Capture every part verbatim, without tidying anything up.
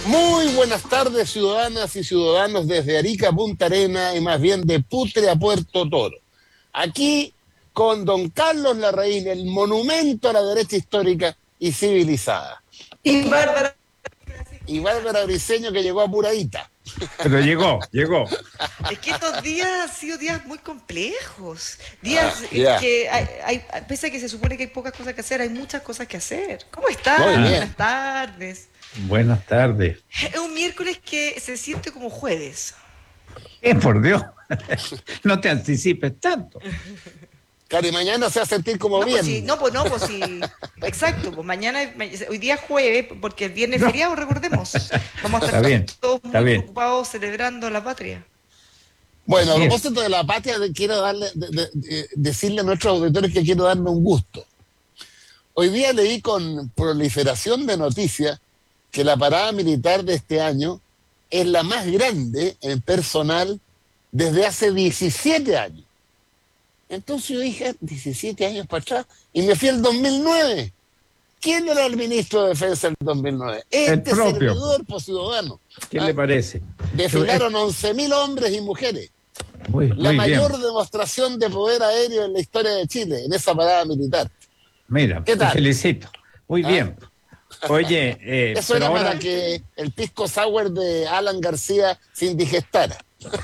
Muy buenas tardes, ciudadanas y ciudadanos desde Arica a Punta Arenas y más bien de Putre a Puerto Toro. Aquí con don Carlos Larraín, el monumento a la derecha histórica y civilizada. Y Bárbara. Y Bárbara Briceño, que llegó apuradita. Pero llegó, llegó. Es que estos días han sido días muy complejos. Días Ah, yeah. que, hay, hay, pese a que se supone que hay pocas cosas que hacer, hay muchas cosas que hacer. ¿Cómo están? Muy bien. Buenas tardes. Buenas tardes. Es un miércoles que se siente como jueves. Eh, por Dios. No te anticipes tanto. Cari, mañana se va a sentir como No, bien. pues sí, no, pues no, pues sí. Exacto, pues mañana, hoy día es jueves, porque el viernes No. feriado, recordemos. Vamos a estar Está bien, todos está muy bien. preocupados celebrando la patria. Bueno, a Así es. propósito de la patria, de- quiero darle, de- de- de- decirle a nuestros auditores que quiero darme un gusto. Hoy día leí con proliferación de noticias que la parada militar de este año es la más grande en personal desde hace diecisiete años. Entonces yo dije, diecisiete años para atrás, y me fui al dos mil nueve. ¿Quién era el ministro de Defensa del dos mil nueve? Este propio. servidor por ciudadano. ¿Qué Ah, le parece? Desfilaron once mil hombres y mujeres. Muy, La muy mayor bien. demostración de poder aéreo en la historia de Chile, en esa parada militar. Mira, ¿Qué te tal? felicito. Muy ¿Ah? bien. Oye, eh, Eso pero era ahora, para que el pisco sour de Alan García se indigestara.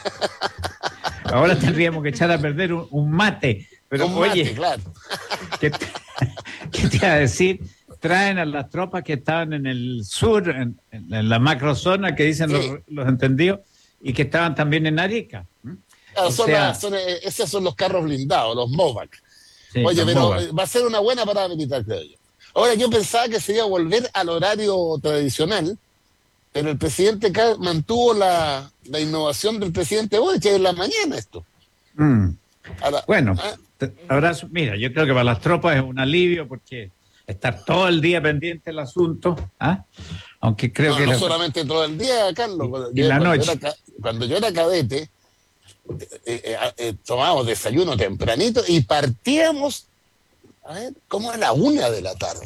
ahora tendríamos que echar a perder un, un mate. Pero Con mate, oye, claro. ¿qué te, qué te iba a decir? Traen a las tropas que estaban en el sur, en, en la macrozona, que dicen Sí. los, los entendidos, y que estaban también en Arica. ¿Mm? Claro, O son sea- las- son, eh, esos son los carros blindados, los MOVAC. Sí, Oye, los pero MOVAC. eh, va a ser una buena parada militar, creo yo. Ahora, yo pensaba que se iba a volver al horario tradicional, pero el presidente Ca- mantuvo la, la innovación del presidente Boric, que es en la mañana esto. Mm. A la- Bueno, ah, te- abrazo. Mira, yo creo que para las tropas es un alivio porque estar todo el día pendiente del asunto, ¿ah? Aunque creo no, que no la- solamente todo el día, Carlos. Cuando y yo, la cuando noche. yo era ca- cuando yo era cadete, eh, eh, eh, tomábamos desayuno tempranito y partíamos, a ver, como a la una de la tarde.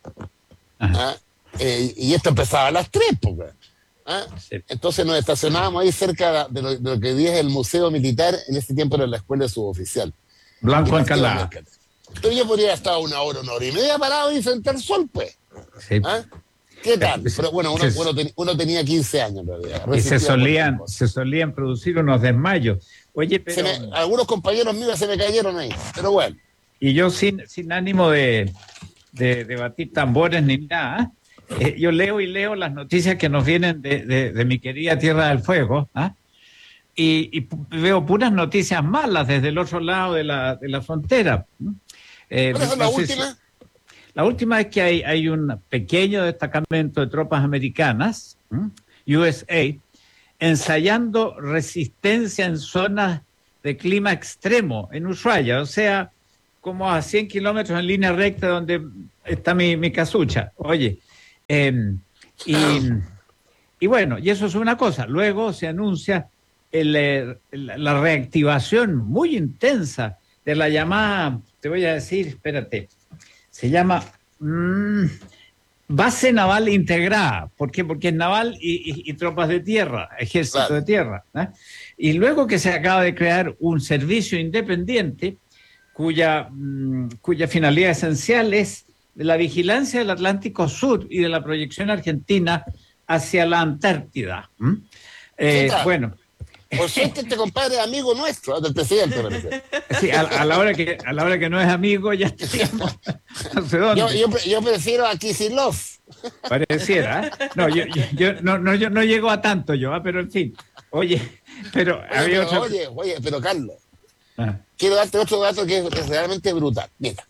Ajá, ¿Ah? Eh, y esto empezaba a las tres, pues. ¿Ah? sí. Entonces nos estacionábamos ahí cerca de lo, de lo que hoy día es el Museo Militar, en ese tiempo era la escuela suboficial. Y Blanco partíamos Alcalá. de acá. Entonces yo podría estar una hora, una hora y media parado ahí frente al sol, pues. Sí. ¿Ah? ¿Qué tal? Sí. Pero bueno, uno, Sí. uno, ten- uno tenía quince años en realidad. Y se Resistía solían, cualquier cosa. se solían producir unos desmayos. Oye, Se pero me- algunos compañeros míos se me cayeron ahí, pero bueno. y yo sin, sin ánimo de, de, de batir tambores ni nada, eh, yo leo y leo las noticias que nos vienen de, de, de mi querida Tierra del Fuego, ¿ah? y, y pu- veo puras noticias malas desde el otro lado de la, de la frontera. Eh, ¿Cuál es no la sé si- última? La última es que hay, hay un pequeño destacamento de tropas americanas, ¿m? U S A, ensayando resistencia en zonas de clima extremo, en Ushuaia, o sea, como a cien kilómetros en línea recta donde está mi, mi casucha. Oye, eh, y, y bueno, y eso es una cosa. Luego se anuncia el, eh, la la reactivación muy intensa de la llamada, te voy a decir, espérate, se llama mm, Base Naval Integrada. ¿Por qué? Porque es naval y, y- y tropas de tierra, ejército Claro. de tierra. ¿eh? Y luego que se acaba de crear un servicio independiente cuya, mm, cuya finalidad esencial es la vigilancia del Atlántico Sur y de la proyección argentina hacia la Antártida. ¿m? Eh, ¿Qué tal? bueno, Por suerte este compadre es amigo nuestro, del presidente, parece. sí, a, a la hora que, a la hora que no es amigo ya estaríamos no sé dónde. Yo, yo, pre- yo prefiero a Kicillof. Pareciera, ¿eh? No, yo, yo, yo no, no, yo no llego a tanto yo, ¿ah? Pero en fin. Oye, pero Oye, había pero, otra. oye, oye, pero Carlos, Ah, quiero darte otro dato que es realmente brutal. Mira,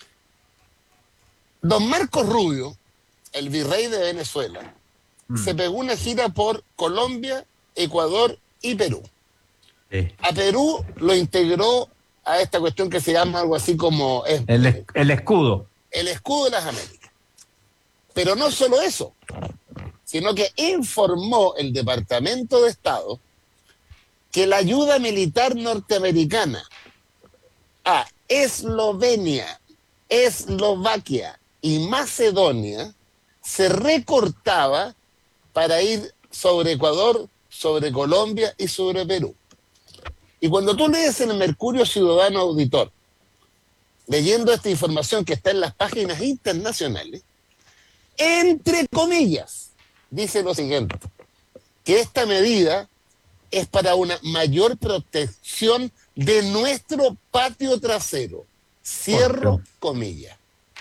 don Marcos Rubio, el virrey de Venezuela, mm, se pegó una gira por Colombia, Ecuador y Perú. sí. A Perú lo integró a esta cuestión que se llama algo así como es- El, es- el escudo. el escudo de las Américas. Pero no solo eso, sino que informó el Departamento de Estado que la ayuda militar norteamericana a Eslovenia, Eslovaquia y Macedonia se recortaba para ir sobre Ecuador, sobre Colombia y sobre Perú. Y cuando tú lees en el Mercurio Ciudadano Auditor, leyendo esta información que está en las páginas internacionales, entre comillas, dice lo siguiente, que esta medida es para una mayor protección de nuestro patio trasero. Cierro comillas.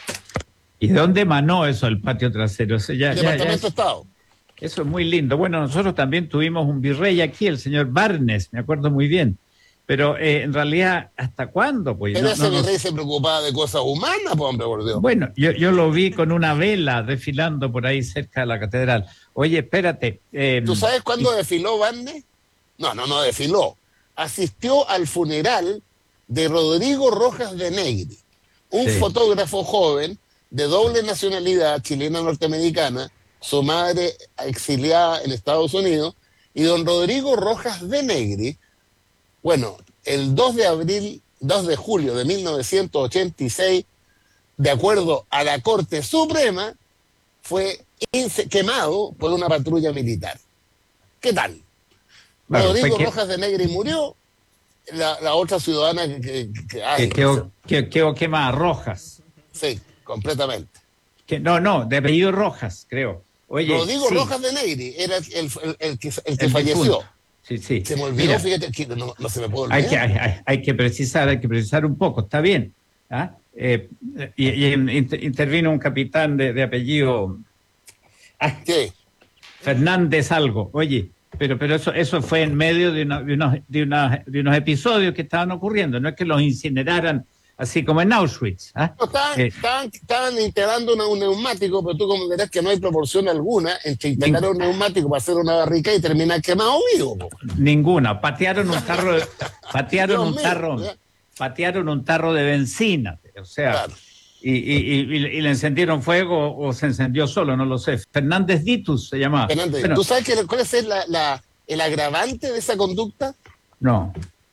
¿Y de dónde emanó eso, el patio trasero? Eso ya, El ya, Departamento ya es, de Estado. eso es muy lindo. Bueno, nosotros también tuvimos un virrey aquí, el señor Barnes, me acuerdo muy bien. Pero eh, en realidad, ¿hasta cuándo? Pues, Pero no, ese no, virrey no, se preocupaba de cosas humanas, pues, hombre, por Dios. bueno, yo, yo lo vi con una vela desfilando por ahí cerca de la catedral. Oye, espérate. Eh, ¿Tú sabes cuándo desfiló Barnes? No, no, no desfiló. Asistió al funeral de Rodrigo Rojas de Negri, un Sí. fotógrafo joven de doble nacionalidad chilena-norteamericana, su madre exiliada en Estados Unidos, y don Rodrigo Rojas de Negri, bueno, el dos de abril, dos de julio de mil novecientos ochenta y seis, de acuerdo a la Corte Suprema, fue ince- quemado por una patrulla militar. ¿Qué tal? Claro, Rodrigo fue que- Rojas de Negri murió, la, la otra ciudadana que, que, que hay, que quedó, que, quedó quemada, Rojas. sí, completamente. Que, no, no, de apellido Rojas, creo. Oye, Rodrigo sí, Rojas de Negri era el, el- el- el que, el que el falleció. difunto. Sí, sí. Se me olvidó, Mira, fíjate, que no, no se me puede hay olvidar. que, hay, hay- hay que precisar, hay que precisar un poco, está bien. ¿Ah? Eh, y, y inter- intervino un capitán de, de apellido ah, ¿Qué? Fernández algo. Oye, pero, pero eso, eso fue en medio de, una- de unos, de, una- de unos episodios que estaban ocurriendo, no es que los incineraran así como en Auschwitz. ¿Ah? No, estaban, Eh, estaban, estaban instalando una- un neumático, pero tú comprenderás que no hay proporción alguna entre instalar Ningún- un neumático para hacer una barrica y terminar quemado vivo. Po. Ninguna. Patearon un tarro, de- patearon Dios un mío, tarro, ¿ya? patearon un tarro de benzina, o sea, Claro. y, y- y- y le encendieron fuego o se encendió solo, no lo sé. Fernández Ditus se llamaba. Fernández, Bueno, ¿tú sabes que, cuál es la, la- el agravante de esa conducta? no,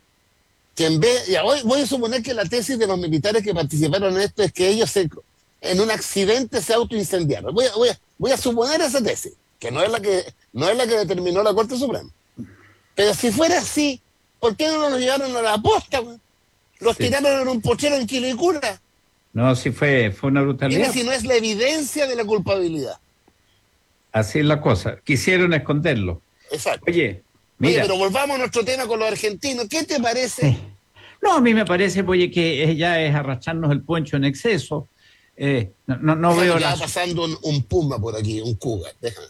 Que en vez, ya voy, voy a suponer que la tesis de los militares que participaron en esto es que ellos se, en un accidente se autoincendiaron. Voy a, voy a, voy a suponer esa tesis, que no es la que no es la que determinó la Corte Suprema. Pero si fuera así, ¿por qué no los llevaron a la posta, güey? Los Sí. tiraron en un pochero en Quilicura. no, sí fue, fue una Dime brutalidad. si no es la evidencia de la culpabilidad. Así es la cosa. Quisieron esconderlo. Exacto. Oye, Oye, mira. pero volvamos a nuestro tema con los argentinos. ¿Qué te parece? Sí. No, a mí me parece, oye, que ya es arrastrarnos el poncho en exceso. Eh, no no, no Déjame veo que la... va pasando un, un puma por aquí, un cougar. Déjame.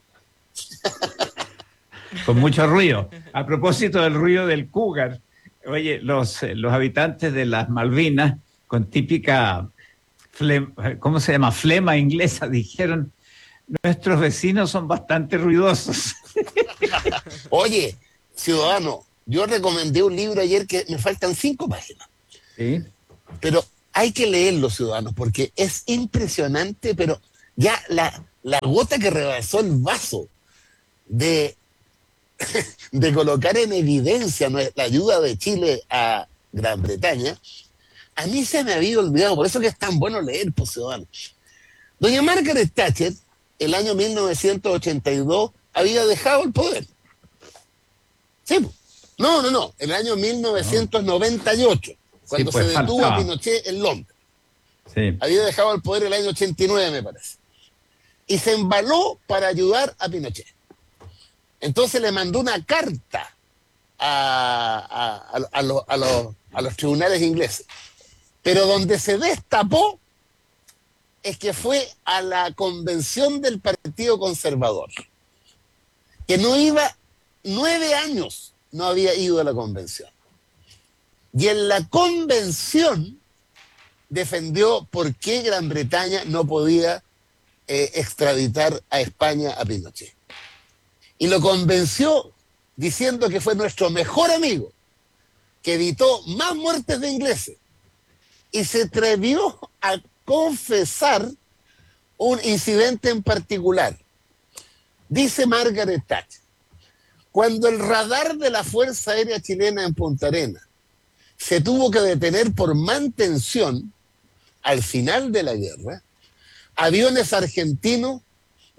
Con mucho ruido. A propósito del ruido del cougar, oye, los, eh, los habitantes de las Malvinas, con típica, flem- ¿cómo se llama? Flema inglesa, dijeron, nuestros vecinos son bastante ruidosos. Oye, ciudadano, yo recomendé un libro ayer que me faltan cinco páginas, ¿Sí? pero hay que leerlo, ciudadanos, porque es impresionante, pero ya la, la gota que rebasó el vaso de, de colocar en evidencia nue- la ayuda de Chile a Gran Bretaña, a mí se me había olvidado, por eso que es tan bueno leer, pues, ciudadanos. Doña Margaret Thatcher, el año mil novecientos ochenta y dos, había dejado el poder. Sí, po. no, no, no, el año mil novecientos noventa y ocho, cuando pues, se detuvo faltaba. a Pinochet en Londres. Sí. Había dejado el poder el año ochenta y nueve, me parece. Y se embaló para ayudar a Pinochet. Entonces le mandó una carta a, a, a, a los- a los, a los tribunales ingleses. Pero donde se destapó es que fue a la convención del Partido Conservador, que no iba, nueve años no había ido a la convención. Y en la convención defendió por qué Gran Bretaña no podía eh, extraditar a España a Pinochet. Y lo convenció diciendo que fue nuestro mejor amigo, que evitó más muertes de ingleses. Y se atrevió a confesar un incidente en particular. Dice Margaret Thatcher, cuando el radar de la Fuerza Aérea Chilena en Punta Arenas se tuvo que detener por mantención al final de la guerra, aviones argentinos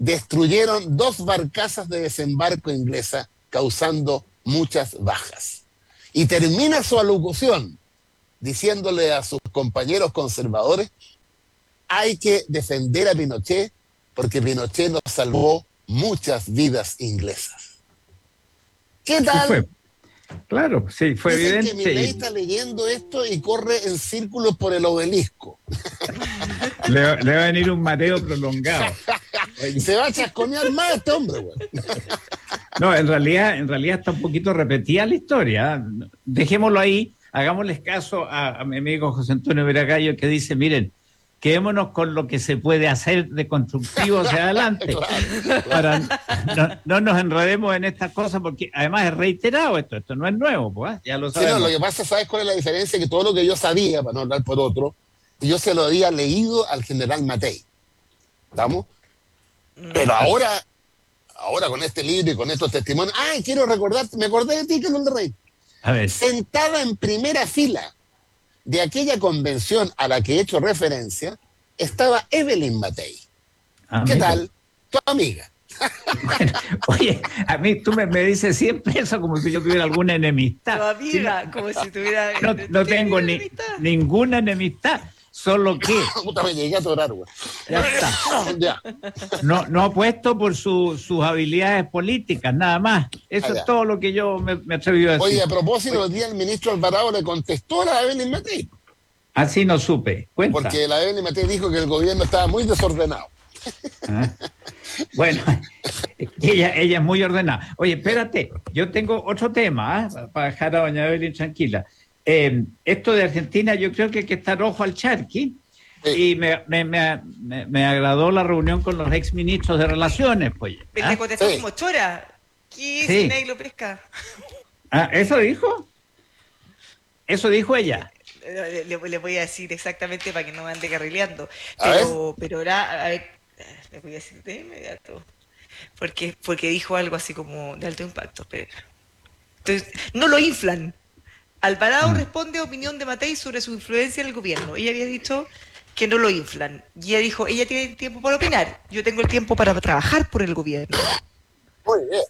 destruyeron dos barcazas de desembarco inglesas, causando muchas bajas. Y termina su alocución diciéndole a sus compañeros conservadores: hay que defender a Pinochet porque Pinochet nos salvó muchas vidas inglesas. ¿Qué tal? Sí fue. Claro, sí, fue Dicen evidente. que Milei está leyendo esto y corre en círculos por el obelisco. Le, le va a venir un mareo prolongado. Se va a chasconear más este hombre, güey. No, en realidad, en realidad está un poquito repetida la historia. Dejémoslo ahí, hagámosles caso a, a mi amigo José Antonio Veragallo, que dice, miren, quedémonos con lo que se puede hacer de constructivo hacia adelante. Claro, claro. Para no, no nos enredemos en estas cosas, porque además es reiterado esto, esto no es nuevo, pues, ya lo sabemos. Sí, no, lo que pasa, ¿sabes cuál es la diferencia? Que todo lo que yo sabía, para no hablar por otro, yo se lo había leído al general Matei. ¿Estamos? Pero ahora, ahora con este libro y con estos testimonios, ¡ay, quiero recordar! Me acordé de ti, Carlos de Rey. A ver. Sentada en primera fila de aquella convención a la que he hecho referencia, estaba Evelyn Matei. Ah, ¿Qué mira. tal? Tu amiga. Bueno, oye, a mí tú me, me dices siempre eso como si yo tuviera alguna enemistad. Tu amiga, Sí, no, como si tuviera... no, no tengo ni, enemistad? ninguna enemistad, solo que Puta, me llegué a atorar, güey. ya está. Ya. No, no apuesto por su, sus habilidades políticas, nada más. Eso Ah, ya. es todo lo que yo me, me atreví a decir. Oye, a propósito, el día el ministro Alvarado le contestó a la Evelyn Matei, Así no supe. Cuenta. porque la Evelyn Matei dijo que el gobierno estaba muy desordenado. Ah. Bueno, ella, ella es muy ordenada. Oye, espérate, yo tengo otro tema, ¿eh? Para dejar a doña Evelyn tranquila. Eh, esto de Argentina, yo creo que hay que estar ojo al charqui. Sí. Y me, me, me, me, me agradó la reunión con los exministros de Relaciones, pues. Le ¿Ah? contestó Sí. como chora. ¿Qué Sí. si nadie lo pesca? Ah, ¿eso dijo? Eso dijo ella. Le, le- le voy a decir exactamente para que no me ande carrileando. A Pero, pero ahora, a ver, le voy a decir de inmediato. Porque, porque dijo algo así como de alto impacto. Pero, entonces, no lo inflan. Alvarado Ah. responde a opinión de Matei sobre su influencia en el gobierno. Ella había dicho que no lo inflan. Y ella dijo, ella tiene tiempo para opinar. Yo tengo el tiempo para trabajar por el gobierno. Muy bien.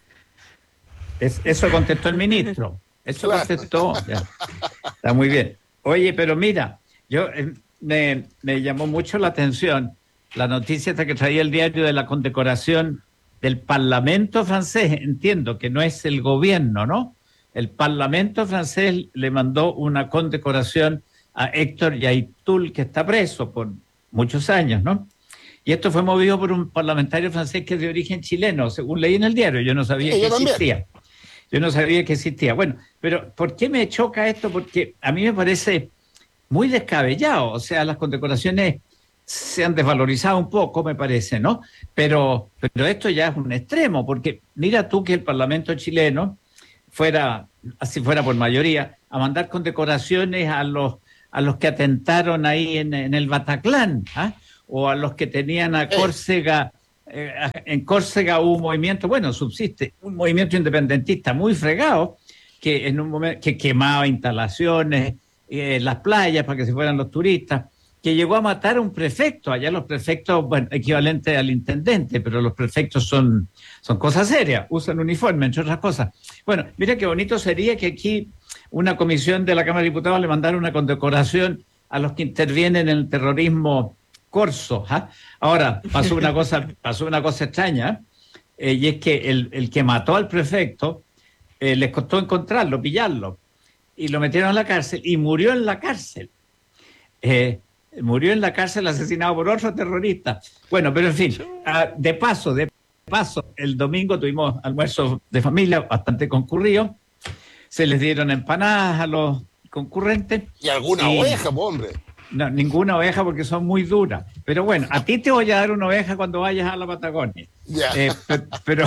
Es- eso contestó el ministro. Eso Claro. contestó. Ya. Está muy bien. Oye, pero mira, yo eh, me, me llamó mucho la atención la noticia esta que traía el diario de la condecoración del Parlamento francés. Entiendo que no es el gobierno, ¿no? El Parlamento francés le mandó una condecoración a Héctor Yaitul, que está preso por muchos años, ¿no? Y esto fue movido por un parlamentario francés que es de origen chileno, según leí en el diario. Yo no sabía Sí, que yo también. existía. Yo no sabía que existía. Bueno, pero ¿por qué me choca esto? Porque a mí me parece muy descabellado. O sea, las condecoraciones se han desvalorizado un poco, me parece, ¿no? Pero, pero esto ya es un extremo, porque mira tú que el Parlamento chileno fuera, así fuera por mayoría, a mandar condecoraciones a los, a los que atentaron ahí en, en el Bataclan, ¿ah? O a los que tenían a Córcega. Eh, en Córcega hubo un movimiento, bueno, subsiste, un movimiento independentista muy fregado, que en un momento que quemaba instalaciones, eh, las playas para que se fueran los turistas, que llegó a matar a un prefecto. Allá los prefectos, bueno, equivalente al intendente, pero los prefectos son, son cosas serias, usan uniforme, entre otras cosas. Bueno, mira qué bonito sería que aquí una comisión de la Cámara de Diputados le mandara una condecoración a los que intervienen en el terrorismo corso. ¿Ah? Ahora, pasó una cosa, pasó una cosa extraña, eh, y es que el, el que mató al prefecto eh, les costó encontrarlo, pillarlo, y lo metieron a la cárcel y murió en la cárcel. Eh, murió en la cárcel asesinado por otro terrorista. Bueno, pero en fin, ah, de paso, de paso, el domingo tuvimos almuerzo de familia bastante concurrido, se les dieron empanadas a los concurrentes. Y alguna Y- oveja, po, hombre. No, ninguna oveja porque son muy duras. Pero bueno, a ti te voy a dar una oveja cuando vayas a la Patagonia. Ya. Eh, pe- pero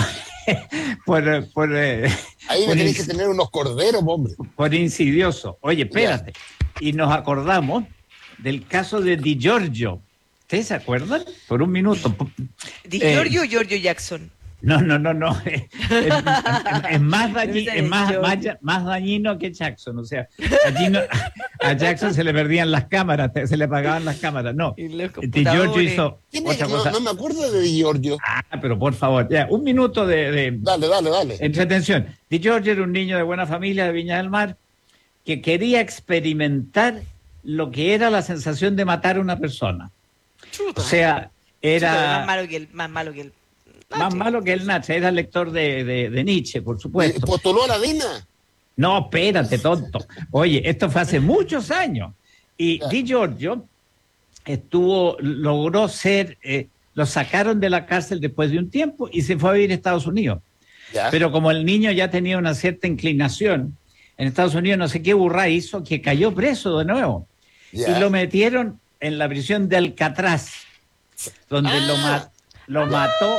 por, por, eh, Ahí me por tenés ins- que tener unos corderos, po, hombre. por insidioso. Oye, espérate. Y nos acordamos del caso de Di Giorgio. ¿Ustedes se acuerdan? Por un minuto. ¿Di Eh, Giorgio o Giorgio Jackson? No, no, no, no. Es, es- es más, dañi- es más, más, más dañino que Jackson. O sea, a, Gino- a Jackson se le perdían las cámaras, te- se le apagaban las cámaras. No. Y los Di Giorgio computadores. hizo ¿Quién es? otra No, cosa. no me acuerdo de Di Giorgio. Ah, pero por favor, ya, un minuto de, de Dale, dale, dale. entretención. Di Giorgio era un niño de buena familia de Viña del Mar que quería experimentar lo que era la sensación de matar a una persona. Chuta. O sea, Chuta, era más malo que el, más malo que el. más malo que el Nacho, era lector de, de, de Nietzsche, por Eh, supuesto. ¿Postuló a la DINA? No, espérate, tonto. Oye, esto fue hace muchos años. Y Ya. Di Giorgio estuvo, logró ser, eh, lo sacaron de la cárcel después de un tiempo y se fue a vivir a Estados Unidos. Ya. Pero como el niño ya tenía una cierta inclinación, en Estados Unidos no sé qué burra hizo, que cayó preso de nuevo. ya. Y lo metieron en la prisión de Alcatraz, donde Ah. lo, ma- lo mató.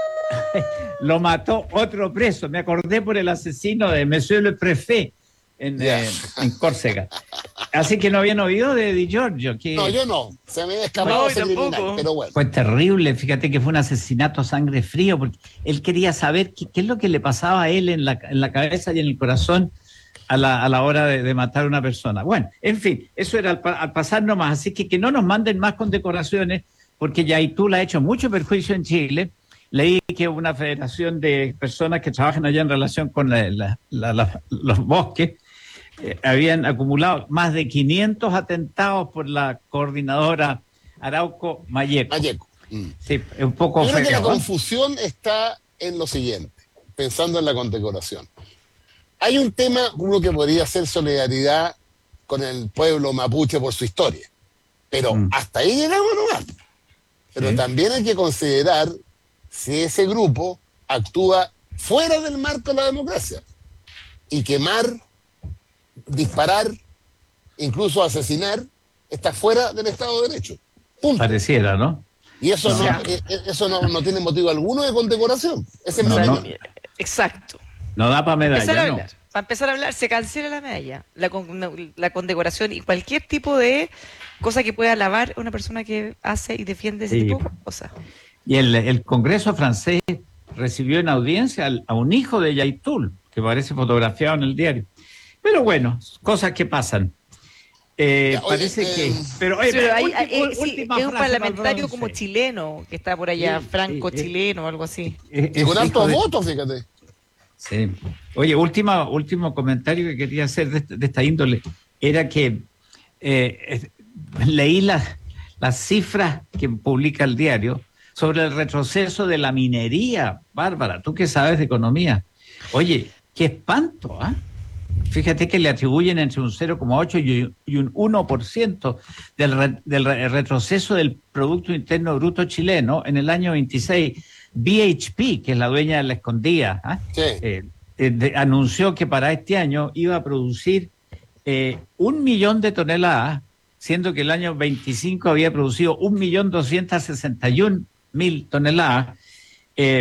Lo mató otro preso. Me acordé por el asesino de Monsieur le Préfet en, Ya. eh, en Córcega. Así que no habían oído de Di Giorgio, que No, yo no. Se me había escapado No, ese tampoco. criminal, pero bueno. fue terrible. Fíjate que fue un asesinato a sangre frío, porque él quería saber qué, qué es lo que le pasaba a él en la, en la cabeza y en el corazón a la, a la hora de, de matar a una persona. Bueno, en fin, eso era al, pa- al pasar nomás. Así que que no nos manden más condecoraciones, porque Yaitul ha hecho mucho perjuicio en Chile. Leí que una federación de personas que trabajan allá en relación con la- la- la- la- los bosques eh, habían acumulado más de quinientos atentados por la coordinadora Arauco Mayeco. Mayeco. Mm. Sí, es un poco Yo creo que la fregado, ¿eh? confusión está en lo siguiente, pensando en la condecoración. Hay un tema, uno que podría ser solidaridad con el pueblo mapuche por su historia, pero Mm. hasta ahí llegamos nomás. Pero Sí. también hay que considerar si ese grupo actúa fuera del marco de la democracia. Y quemar, disparar, incluso asesinar, está fuera del Estado de Derecho. Punto. Pareciera, ¿no? Y eso, No. no, eh, eh, eso no, no tiene motivo alguno de condecoración. Ese es No, mi no. opinión. Exacto. No da para Empezar a medalla, no. hablar. Para empezar a hablar, se cancela la medalla, la, con- la condecoración y cualquier tipo de cosa que pueda alabar a una persona que hace y defiende ese Sí. tipo de cosas. Y el, el Congreso francés recibió en audiencia al- a un hijo de Yaitul, que parece fotografiado en el diario. Pero bueno, cosas que pasan. Eh, Ya, oye, parece eh, que... Pero, oye, Sí, pero hay- ulti- hay- ul- eh, sí, última es un frase parlamentario para el como bronce. chileno que está por allá, Sí, franco sí, eh. chileno o algo así. Es- Y es con hijo altos de- votos, fíjate. Sí. Oye, última, último comentario que quería hacer de, este- de esta índole era que eh, es- leí las las cifras que publica el diario sobre el retroceso de la minería. Bárbara, tú que sabes de economía. Oye, qué espanto, ¿ah? Fíjate que le atribuyen entre un cero coma ocho y y un uno por ciento del, re- del re- retroceso del Producto Interno Bruto chileno en el año veintiséis. B H P, que es la dueña de La Escondida, ¿ah? Sí. Eh, eh, de- anunció que para este año iba a producir eh, un millón de toneladas, siendo que el año veinticinco había producido un millón doscientos sesenta y un mil toneladas. Eh,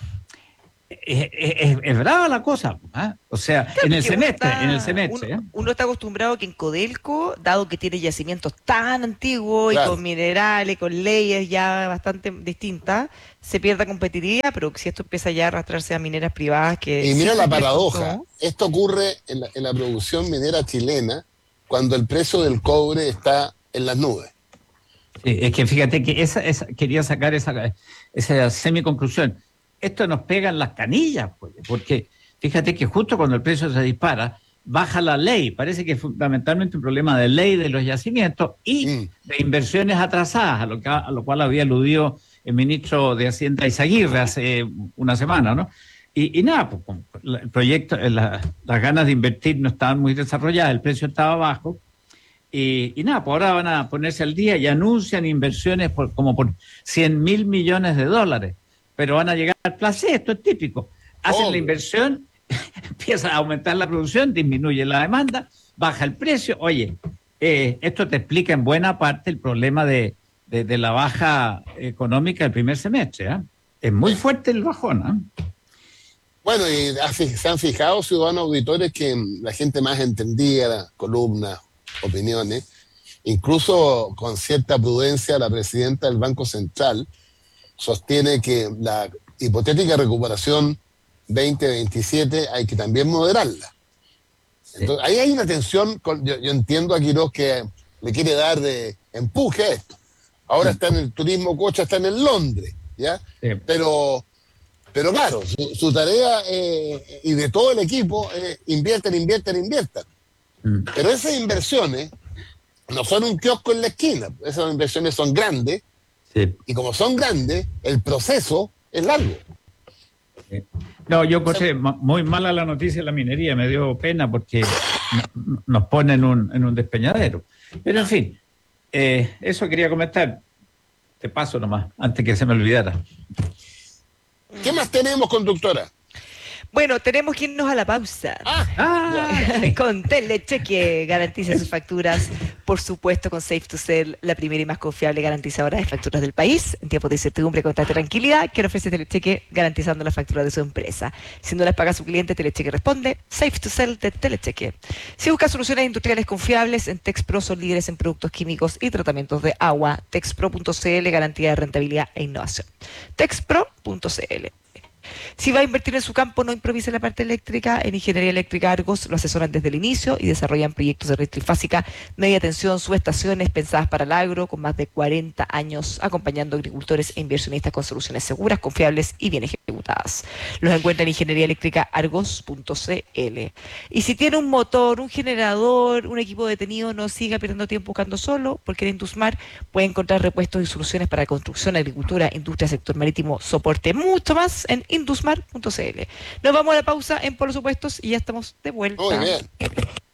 es, es- es brava la cosa, ¿ah? O sea, en el Porque uno semestre, está- en el semestre. Uno, ¿eh? uno está acostumbrado que en Codelco, dado que tiene yacimientos tan antiguos Claro. y con minerales, con leyes ya bastante distintas, se pierda competitividad, pero si esto empieza ya a arrastrarse a mineras privadas que... Y mira sí la cumplen con paradoja. todo. Esto ocurre en la, en la producción minera chilena cuando el precio del cobre está en las nubes. Sí, es que fíjate que esa, esa- quería sacar esa, esa semi-conclusión. Esto nos pega en las canillas, pues, porque fíjate que justo cuando el precio se dispara, baja la ley. Parece que es fundamentalmente un problema de ley de los yacimientos y Mm. de inversiones atrasadas, a lo, que, a lo cual había aludido el ministro de Hacienda Izaguirre hace una semana, ¿no? Y, y nada, pues, como la- el proyecto, eh, la- las ganas de invertir no estaban muy desarrolladas, el precio estaba bajo. Y, y nada, pues ahora van a ponerse al día y anuncian inversiones por, como por cien mil millones de dólares, pero van a llegar al placer, esto es típico. Hacen Obvio. la inversión, empieza a aumentar la producción, disminuye la demanda, baja el precio. Oye, eh, esto te explica en buena parte el problema de, de, de la baja económica del primer semestre. ¿ah? Es muy fuerte el bajón. ¿ah? Bueno, y ha fi- se han fijado, ciudadanos auditores, que mm, la gente más entendida, columnas, opiniones, incluso con cierta prudencia, la presidenta del Banco Central sostiene que la hipotética recuperación veinte veintisiete hay que también moderarla. Entonces, ahí hay una tensión, con, yo, yo entiendo a Quiroz que le quiere dar de empuje a esto. Ahora está en el turismo cocha, está en el Londres, ¿ya? Sí. Pero, pero claro, su, su tarea eh, y de todo el equipo eh, invierten, invierten, invierten. Mm. Pero esas inversiones no son un kiosco en la esquina, esas inversiones son grandes, sí. Y como son grandes, el proceso es largo. Sí. No, yo encontré muy mala la noticia de la minería, me dio pena porque nos pone en un, en un despeñadero. Pero en fin, eh, eso quería comentar. Te paso nomás, antes que se me olvidara. ¿Qué más tenemos, conductora? Bueno, tenemos que irnos a la pausa. Ah, ah, con Telecheque, garantiza sus facturas, por supuesto, con Safe to Sell, la primera y más confiable garantizadora de facturas del país. En tiempos de incertidumbre, con tanta tranquilidad, que ofrece Telecheque garantizando la factura de su empresa. Si no las paga su cliente, Telecheque responde. Safe to Sell de Telecheque. Si busca soluciones industriales confiables, en Texpro son líderes en productos químicos y tratamientos de agua. Texpro punto c l, garantía de rentabilidad e innovación. Texpro punto c l. Si va a invertir en su campo, no improvise la parte eléctrica. En Ingeniería Eléctrica Argos lo asesoran desde el inicio y desarrollan proyectos de red trifásica, media tensión, subestaciones pensadas para el agro, con más de cuarenta años acompañando a agricultores e inversionistas con soluciones seguras, confiables y bien ejecutadas. Los encuentra en Ingeniería Eléctrica Argos punto c l. Y si tiene un motor, un generador, un equipo detenido, no siga perdiendo tiempo buscando solo, porque en Indusmar puede encontrar repuestos y soluciones para construcción, agricultura, industria, sector marítimo, soporte, mucho más en indusmar punto c l. Nos vamos a la pausa en Por los Supuestos y ya estamos de vuelta. Muy bien.